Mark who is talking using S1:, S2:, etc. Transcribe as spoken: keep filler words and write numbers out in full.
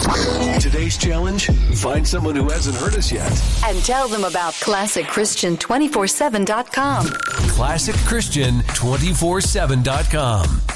S1: Today's challenge, find someone who hasn't heard us yet.
S2: And tell them about classic christian two forty-seven dot com.
S1: classic christian two forty-seven dot com.